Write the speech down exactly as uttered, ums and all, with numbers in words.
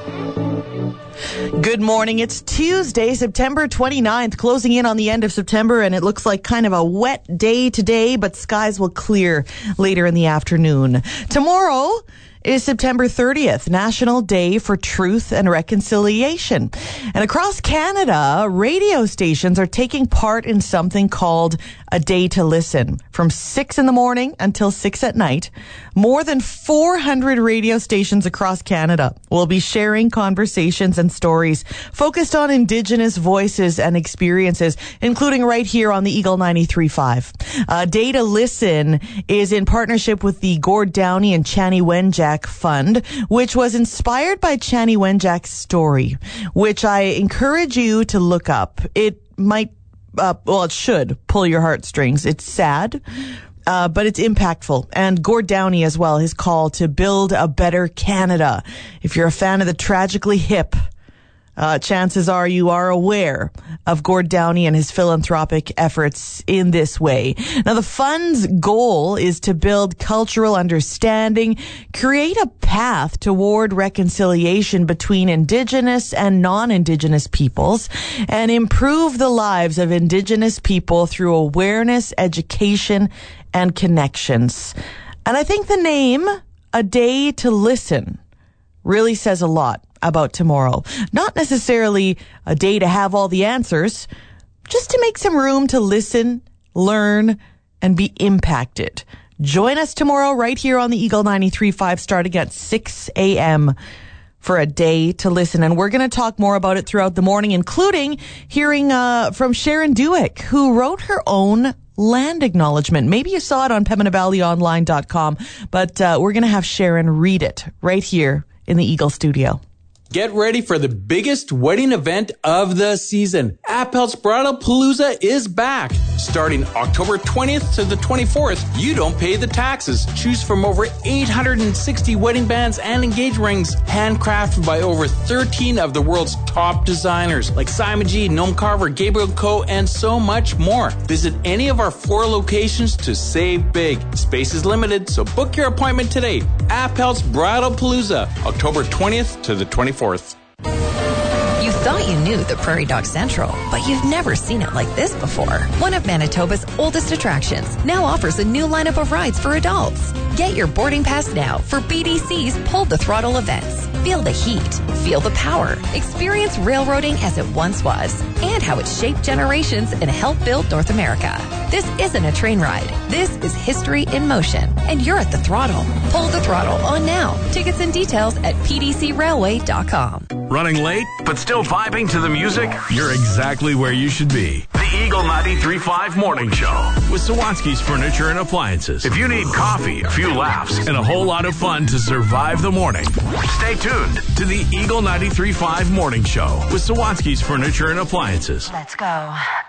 Good morning. It's Tuesday, September twenty-ninth, closing in on the end of September, and it looks like kind of a wet day today, but skies will clear later in the afternoon. Tomorrow is September thirtieth, National Day for Truth and Reconciliation. And across Canada, radio stations are taking part in something called A Day to Listen. From six in the morning until six at night, more than four hundred radio stations across Canada will be sharing conversations and stories focused on Indigenous voices and experiences, including right here on the Eagle ninety-three point five. A Day to Listen is in partnership with the Gord Downie and Chanie Wenjack Fund, which was inspired by Chanie Wenjack's story, which I encourage you to look up. It might, uh, well, it should pull your heartstrings. It's sad, uh, but it's impactful. And Gord Downie as well, his call to build a better Canada. If you're a fan of the Tragically Hip, Uh, chances are you are aware of Gord Downie and his philanthropic efforts in this way. Now, the fund's goal is to build cultural understanding, create a path toward reconciliation between Indigenous and non-Indigenous peoples, and improve the lives of Indigenous people through awareness, education, and connections. And I think the name, A Day to Listen, really says a lot about tomorrow. Not necessarily a day to have all the answers, just to make some room to listen, learn, and be impacted. Join us tomorrow right here on the Eagle ninety-three point five starting at six a.m. for A Day to Listen. And we're going to talk more about it throughout the morning, including hearing uh, from Sharon Dewick, who wrote her own land acknowledgement. Maybe you saw it on Pembina Valley Online dot com, but uh, we're going to have Sharon read it right here in the Eagle studio. Get ready for the biggest wedding event of the season. Appel's Bridal Palooza is back. Starting October twentieth to the twenty-fourth, you don't pay the taxes. Choose from over eight hundred sixty wedding bands and engagement rings, handcrafted by over thirteen of the world's top designers, like Simon G, Noam Carver, Gabriel Co., and so much more. Visit any of our four locations to save big. Space is limited, so book your appointment today. Appel's Bridal Palooza, October twentieth to the twenty-fourth. You thought you knew the Prairie Dog Central, but you've never seen it like this before. One of Manitoba's oldest attractions now offers a new lineup of rides for adults. Get your boarding pass now for B D C's Pull the Throttle events. Feel the heat, feel the power, experience railroading as it once was, and how it shaped generations and helped build North America. This isn't a train ride. This is history in motion, and you're at the throttle. Pull the Throttle on now. Tickets and details at p d c railway dot com. Running late, but still vibing to the music? You're exactly where you should be. The Eagle ninety-three point five Morning Show with Sawatsky's Furniture and Appliances. If you need coffee, a few laughs, and a whole lot of fun to survive the morning, stay tuned to the Eagle ninety-three point five Morning Show with Sawatsky's Furniture and Appliances. Let's go.